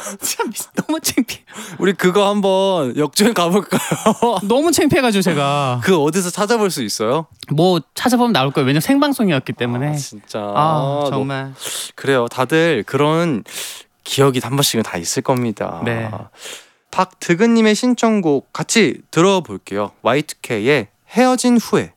참 너무 창피해. 우리 그거 한번 역주행 가볼까요? 너무 창피해가지고 제가 그 어디서 찾아볼 수 있어요? 뭐 찾아보면 나올 거예요. 왜냐면 생방송이었기 때문에. 진짜. 정말. 그래요. 다들 그런 기억이 한 번씩은 다 있을 겁니다. 네. 박드근님의 신청곡 같이 들어볼게요. Y2K의 헤어진 후에.